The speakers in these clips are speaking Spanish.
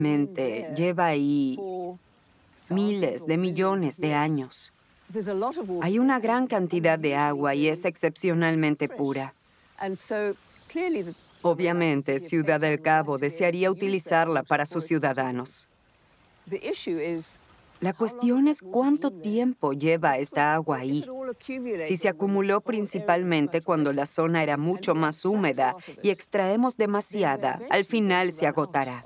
lleva ahí miles de millones de años. Hay una gran cantidad de agua y es excepcionalmente pura. Obviamente, Ciudad del Cabo desearía utilizarla para sus ciudadanos. La cuestión es cuánto tiempo lleva esta agua ahí. Si se acumuló principalmente cuando la zona era mucho más húmeda y extraemos demasiada, al final se agotará.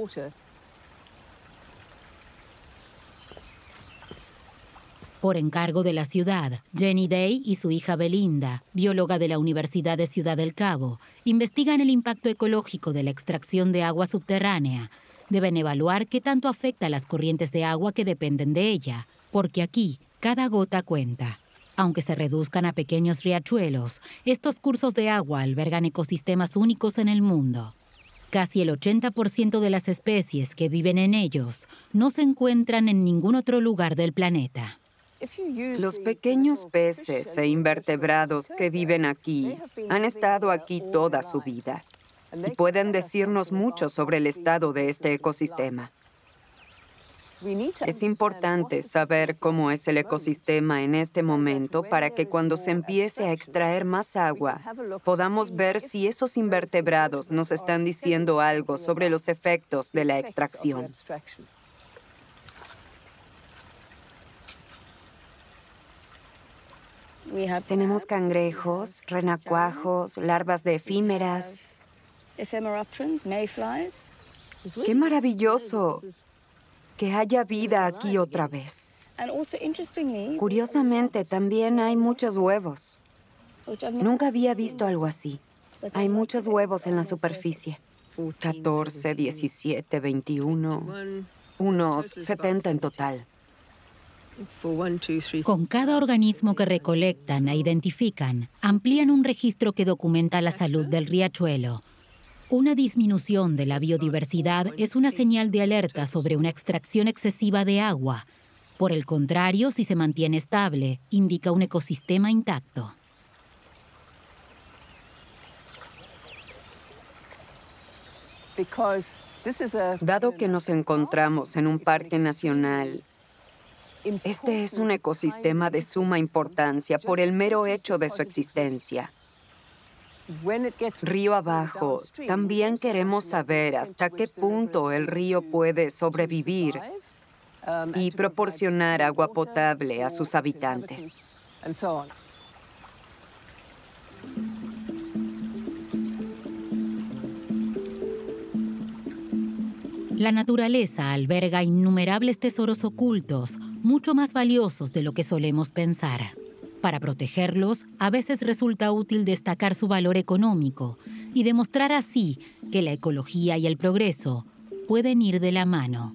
Por encargo de la ciudad, Jenny Day y su hija Belinda, bióloga de la Universidad de Ciudad del Cabo, investigan el impacto ecológico de la extracción de agua subterránea. Deben evaluar qué tanto afecta a las corrientes de agua que dependen de ella, porque aquí cada gota cuenta. Aunque se reduzcan a pequeños riachuelos, estos cursos de agua albergan ecosistemas únicos en el mundo. Casi el 80% de las especies que viven en ellos no se encuentran en ningún otro lugar del planeta. Los pequeños peces e invertebrados que viven aquí han estado aquí toda su vida y pueden decirnos mucho sobre el estado de este ecosistema. Es importante saber cómo es el ecosistema en este momento para que cuando se empiece a extraer más agua, podamos ver si esos invertebrados nos están diciendo algo sobre los efectos de la extracción. Tenemos cangrejos, renacuajos, larvas de efímeras. ¡Qué maravilloso que haya vida aquí otra vez! Curiosamente, también hay muchos huevos. Nunca había visto algo así. Hay muchos huevos en la superficie. 14, 17, 21, unos 70 en total. Con cada organismo que recolectan e identifican, amplían un registro que documenta la salud del riachuelo. Una disminución de la biodiversidad es una señal de alerta sobre una extracción excesiva de agua. Por el contrario, si se mantiene estable, indica un ecosistema intacto. Dado que nos encontramos en un parque nacional, este es un ecosistema de suma importancia por el mero hecho de su existencia. Río abajo, también queremos saber hasta qué punto el río puede sobrevivir y proporcionar agua potable a sus habitantes. La naturaleza alberga innumerables tesoros ocultos, mucho más valiosos de lo que solemos pensar. Para protegerlos, a veces resulta útil destacar su valor económico y demostrar así que la ecología y el progreso pueden ir de la mano.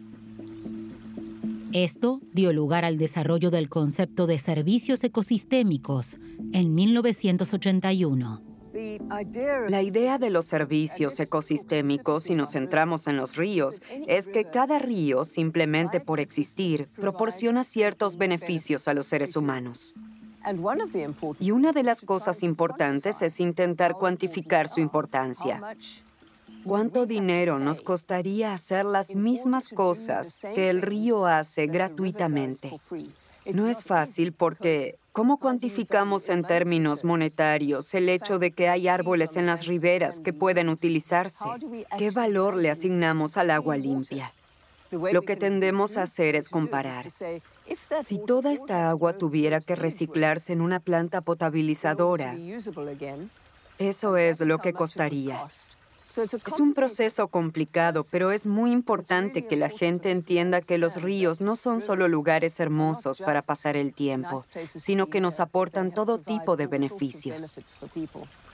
Esto dio lugar al desarrollo del concepto de servicios ecosistémicos en 1981. La idea de los servicios ecosistémicos, si nos centramos en los ríos, es que cada río, simplemente por existir, proporciona ciertos beneficios a los seres humanos. Y una de las cosas importantes es intentar cuantificar su importancia. ¿Cuánto dinero nos costaría hacer las mismas cosas que el río hace gratuitamente? No es fácil porque ¿cómo cuantificamos en términos monetarios el hecho de que hay árboles en las riberas que pueden utilizarse? ¿Qué valor le asignamos al agua limpia? Lo que tendemos a hacer es comparar. Si toda esta agua tuviera que reciclarse en una planta potabilizadora, eso es lo que costaría. Es un proceso complicado, pero es muy importante que la gente entienda que los ríos no son solo lugares hermosos para pasar el tiempo, sino que nos aportan todo tipo de beneficios.